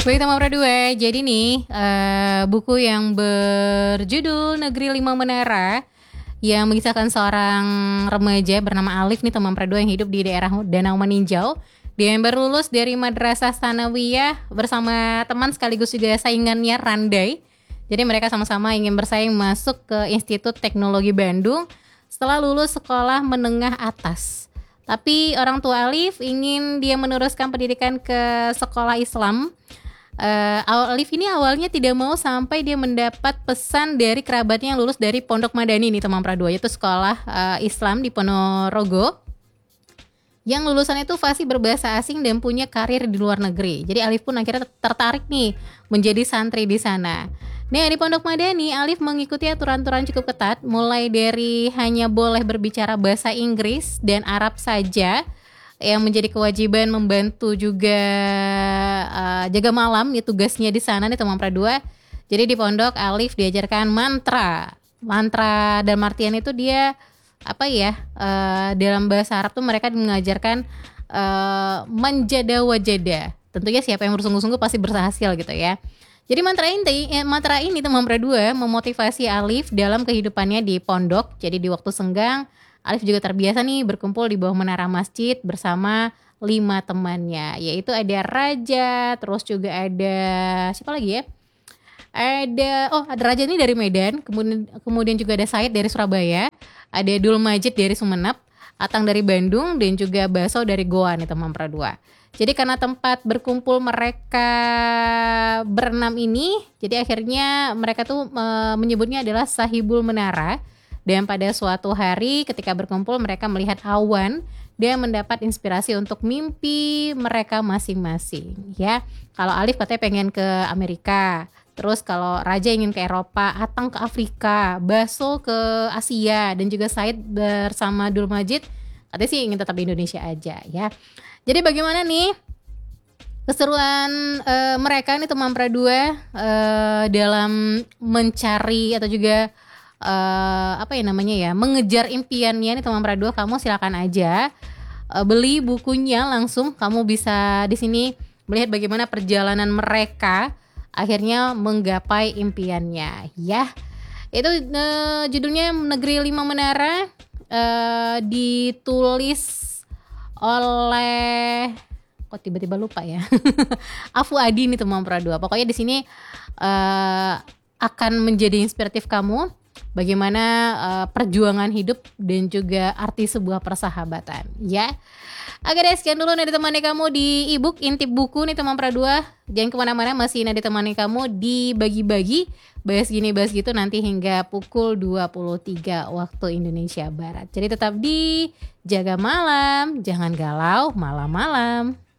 Baik teman Pradua, jadi nih buku yang berjudul Negeri Lima Menara yang mengisahkan seorang remaja bernama Alif nih teman Pradua yang hidup di daerah Danau Meninjau. Dia yang baru lulus dari Madrasah Tsanawiyah bersama teman sekaligus juga saingannya Randai. Jadi mereka sama-sama ingin bersaing masuk ke Institut Teknologi Bandung setelah lulus sekolah menengah atas. Tapi orang tua Alif ingin dia meneruskan pendidikan ke sekolah Islam. Alif ini awalnya tidak mau sampai dia mendapat pesan dari kerabatnya yang lulus dari Pondok Madani nih teman Pradua, yaitu sekolah Islam di Ponorogo yang lulusan itu fasih berbahasa asing dan punya karir di luar negeri. Jadi Alif pun akhirnya tertarik nih menjadi santri di sana. Nah di Pondok Madani Alif mengikuti aturan-aturan cukup ketat, mulai dari hanya boleh berbicara bahasa Inggris dan Arab saja, yang menjadi kewajiban membantu juga jaga malam ya tugasnya di sana nih teman Pradua. Jadi di pondok Alif diajarkan mantra dan artian itu dia dalam bahasa Arab tuh mereka mengajarkan manjada wajada. Tentunya siapa yang bersungguh-sungguh pasti berhasil gitu ya. Jadi mantra ini teman Pradua memotivasi Alif dalam kehidupannya di pondok. Jadi di waktu senggang Alif juga terbiasa nih berkumpul di bawah menara masjid bersama 5 temannya, yaitu ada Raja, terus juga ada siapa lagi ya? Ada Raja ini dari Medan, kemudian juga ada Said dari Surabaya, ada Dul Majid dari Sumenep, Atang dari Bandung, dan juga Baso dari Goa nih teman Pradua. Jadi karena tempat berkumpul mereka berenam ini, jadi akhirnya mereka tuh menyebutnya adalah Sahibul Menara. Dan pada suatu hari ketika berkumpul mereka melihat awan dan mendapat inspirasi untuk mimpi mereka masing-masing ya. Kalau Alif katanya pengen ke Amerika, terus kalau Raja ingin ke Eropa, Atang ke Afrika, Baso ke Asia, dan juga Said bersama Dul Majid katanya sih ingin tetap di Indonesia aja ya. Jadi bagaimana nih keseruan mereka nih teman Pradua dalam mencari atau juga mengejar impiannya nih teman Pradua. Kamu silakan aja beli bukunya langsung. Kamu bisa di sini melihat bagaimana perjalanan mereka akhirnya menggapai impiannya ya. Itu judulnya Negeri Lima Menara, ditulis oleh tiba-tiba lupa ya. Afu Adi nih teman Pradua. Pokoknya di sini akan menjadi inspiratif kamu bagaimana perjuangan hidup dan juga arti sebuah persahabatan ya. Oke deh, sekian dulu Nadi temani kamu di ebook Intip Buku nih teman Pradua. Jangan kemana-mana, masih Nadi temani kamu di Bagi-Bagi, bahas gini bahas gitu nanti hingga pukul 23 waktu Indonesia Barat. Jadi tetap di Jaga Malam, jangan galau malam-malam.